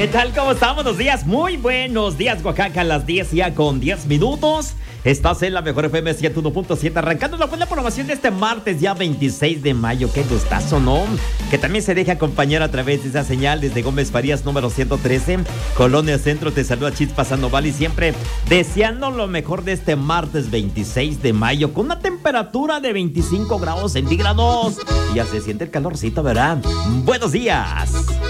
¿Qué tal? ¿Cómo están? Buenos días. Muy buenos días, Oaxaca, a las 10 ya con 10 minutos. Estás en la mejor FM 101.7, arrancando la buena programación de este martes, ya 26 de mayo. Qué gustazo, ¿no? Que también se deje acompañar a través de esa señal desde Gómez Farías, número 113, Colonia Centro. Te saluda Chispas Sandoval y siempre deseando lo mejor de este martes 26 de mayo, con una temperatura de 25 grados centígrados. Y ya se siente el calorcito, ¿verdad? Buenos días.